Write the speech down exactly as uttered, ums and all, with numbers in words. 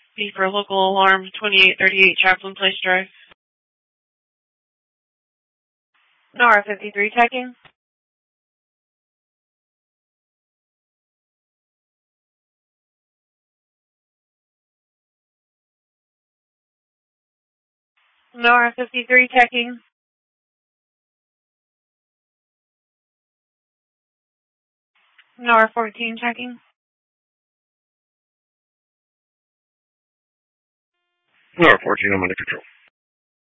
B for local alarm twenty-eight thirty-eight Chaplain Place Drive. NAR fifty-three checking. NAR fifty-three checking. NAR fourteen checking. NAR fourteen, I'm under control.